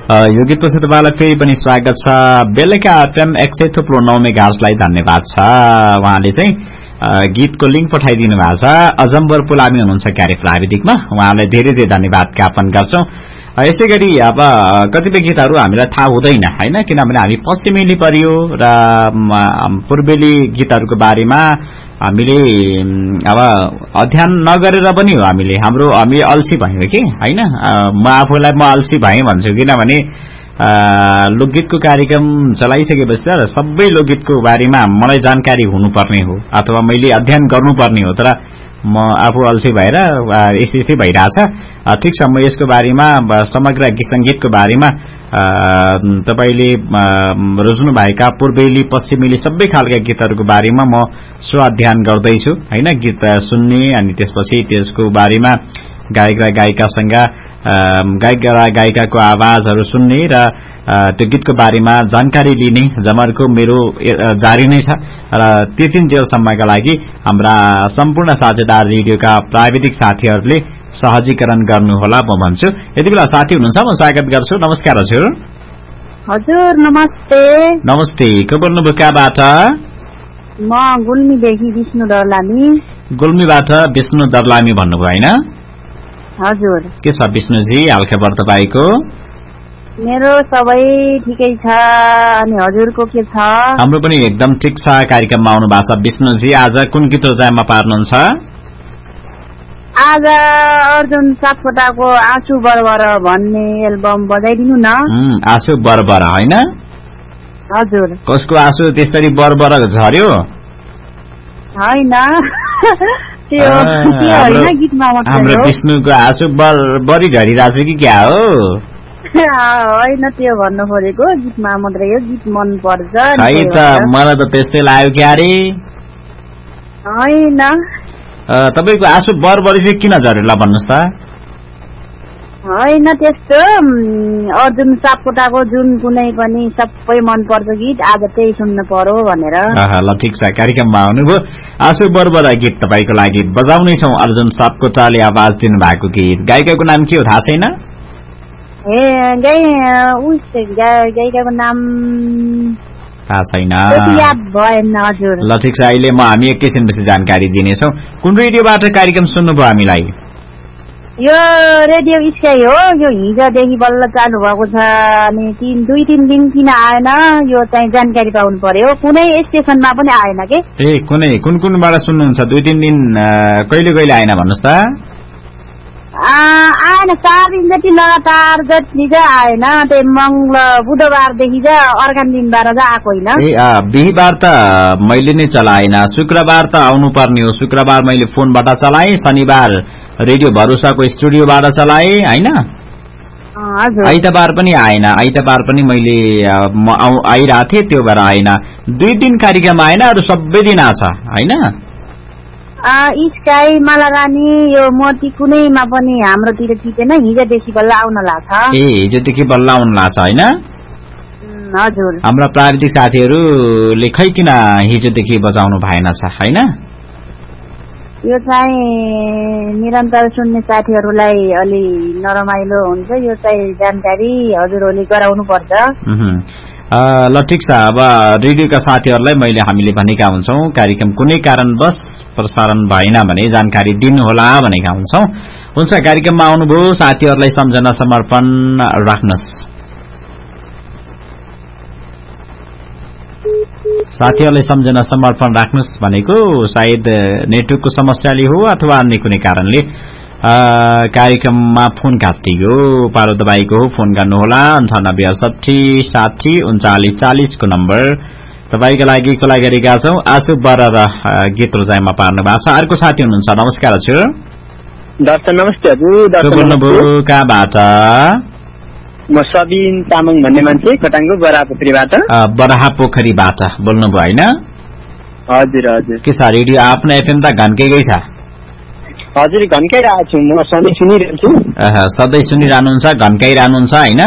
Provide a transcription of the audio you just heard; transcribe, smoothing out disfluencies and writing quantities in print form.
यो गीतपछि तपाईँलाई फेरि पनि स्वागत छ। बेलुका एफएम 100.9 मेगाहर्जलाई धन्यवाद छ। उहाँले चाहिँ गीतको लिंक पठाइदिनु भएको छ। अजम्बर पुलामी हुनुहुन्छ क्यारे प्राविधिकमा, उहाँलाई धेरै धेरै धन्यवाद ज्ञापन गर्छौं। यसै गरी अब कतिपय गीतहरू हामीलाई थाहा हुँदैन हैन, किनभने हामी पश्चिमेली परियो र पूर्वेली गीतहरूको बारेमा हामीले अब अध्ययन नगरेर पनि हो। हामी अल्छी भयौं कि हैन। म आफूलाई म अल्छी भएँ भन्छु, किनभने लोकगीतको कार्यक्रम चलाइसकेपछि त सबै लोकगीतको बारेमा मलाई जानकारी हुनुपर्ने हो अथवा मैले अध्ययन गर्नुपर्ने हो, तर म आफू अल्छी भएर यस्तै भइरहेछ। ठिक छ, म यसको बारेमा समग्र संगीतको बारेमा तपाईले रोज्नु भएका पूर्वेली पश्चिमेली सबै खालका गीतहरूको बारेमा म स्व अध्ययन गर्दैछु हैन। गीत सुन्ने अनि त्यसपछि त्यसको बारेमा गायक र गायिकासँग गायक र गायिकाको आवाजहरू सुन्ने र त्यो गीतको बारेमा जानकारी लिने जमर्को मेरो जारी नै छ। र त्यतिन्जेलसम्मका लागि हाम्रा सम्पूर्ण साझेदार रेडियोका प्राविधिक साथीहरूले सहजीकरण गर्नुहोला म भन्छु। यति बेला साथी हुनुहुन्छ, म स्वागत गर्छु। नमस्कार हजुर। हजुर नमस्ते। नमस्ते, को बोल्नुभयो कहाँबाट? म गुल्मीदेखि विष्णु दर्लामी। गुल्मीबाट विष्णु दर्लामी भन्नुभयो हैन? हजुर। के छ विष्णुजी हालखबर तपाईको? मेरो सबै ठिकै छ, अनि हजुरको के छ? हाम्रो पनि एकदम ठिक छ। कार्यक्रममा आउनु भएको छ विष्णुजी। आज कुन गीत रोजाइमा पार्नुहुन्छ? आज अर्जुन सापकोटाको आँसु बरबर भन्ने एल्बम बजाइदिनु न। आँसु बरबर हैन? हजुर। कसको आँसु त्यसरी बरबर झर्यो? हैन त्यो हैन, गीतमा मात्र हो। हाम्रो विष्णुको आँसु बरी झरिरहेछ कि क्या हो? हैन, त्यो भन्नु खोजेको गीतमा मात्रै हो, गीत मन पर्छ है त। मलाई त त्यस्तै लाग्यो क्या रे। हैन, तपाईको आँसु बरबरी चाहिँ किन झरेला भन्नुस् त? हैन त्यस्तो, अर्जुन सापकोटाको जुन कुनै पनि सबै मन पर्छ गीत, आज त्यही सुन्न पर्यो भनेर। ल ठिक छ, कार्यक्रममा आउनुभयो। आँसु बरबर गीत तपाईको लागि बजाउनै छौं। अर्जुन सापकोटाले आवाज दिनु भएको गीत। गायिकाको नाम के हो थाहा छैन? गायिकाको नाम थाहा छैन? याद भएन हजुर। ल ठिक छ, अहिले हामी एकैछिनपछि जानकारी दिनेछौँ। कुन रेडियोबाट कार्यक्रम सुन्नुभयो हामीलाई? यो रेडियो स्काई हो। यो हिजोदेखि बल्ल चालू भएको छ, अनि 2-3 दिन किन आएन यो चाहिँ जानकारी पाउनु पर्यो। कुनै स्टेशनमा पनि आएन के? कुनबाट सुन्नुहुन्छ? 2-3 दिन कहिले आएन भन्नुस् त? आएन, 4 दिन जति लगातार जति चाहिँ आएन। त्यही बुधबारदेखि चाहिँ अर्का दिनबाट चाहिँ आएको होइन। बिहीबार त मैले नै चलाएन, शुक्रबार त आउनु पर्ने हो। शुक्रबार मैले फोनबाट चलाएँ, शनिबार रेडियो भरोसाको स्टुडियोबाट चलाएँ हैन। आइतबार पनि आएन, आइतबार पनि मैले आइरहेको थिएँ, त्यो भएर आएन। 2 दिन कार्यक्रम आएन, अरू सबै दिन आछ हैन। स्काई मालारानी यो मोती कुनैमा पनि हाम्रोतिर टिपेन, हिजोदेखि बल्ल आउन लाग्छ। हिजोदेखि बल्ल आउन लाग्छ हैन? हजुर। हाम्रा प्राविधिक साथीहरूले खै किन हिजोदेखि बजाउनु भएन छ हैन? यो चाहिँ निरन्तर सुन्ने साथीहरूलाई अलि नरमाइलो हुन्छ, यो चाहिँ जानकारी हजुरहरूले गराउनु पर्छ। ल ठिक छ, अब रेडियोका साथीहरूलाई हामीले भनेका हुन्छौँ कार्यक्रम कुनै कारणवश प्रसारण भएन भने जानकारी दिनुहोला भनेका हुन्छौँ। हुन्छ, कार्यक्रममा आउनुभयो, साथीहरूलाई सम्झना समर्पण राख्नुहोस्। साथीहरूलाई सम्झना समर्पण राख्नुहोस् भनेको सायद नेटवर्कको समस्याले हो अथवा अन्य कुनै कारणले कार्यक्रममा फोन काटियो। पालो दबाईको हो, फोन गर्नुहोला। 9868603940 को नम्बर तपाईका लागि खुला गरेका छौं। आँसु बरर गीत रोजाइमा पार्नु भएको छ। अर्को साथी हुनुहुन्छ, नमस्कार हजुर। दर्शन नमस्ते हजुर। बोल्नुभयो कहाँबाट? म सबिन तामाङ भन्ने मान्छे, कटाङको बरापोखरीबाट। बरापोखरीबाट बोल्नुभयो हैन? हजुर हजुर। के छ, रेडियो आफ्नो एफएम त घन्कै गई छ? हजुर, घन्काइरहेको छु, म सधैँ सुनिरहेको छु। सधैँ सुनिरहनुहुन्छ, घन्काइरहनुहुन्छ हैन?